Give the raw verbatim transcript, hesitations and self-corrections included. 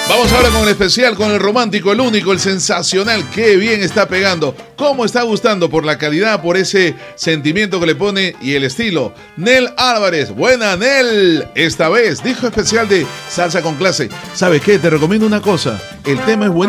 Vamos ahora con el especial, con el romántico, el único, el sensacional. Qué bien está pegando, cómo está gustando, por la calidad, por ese sentimiento que le pone y el estilo. Nel Álvarez, buena Nel. Esta vez, disco especial de Salsa con Clase. ¿Sabes qué? Te recomiendo una cosa, el tema es buenísimo.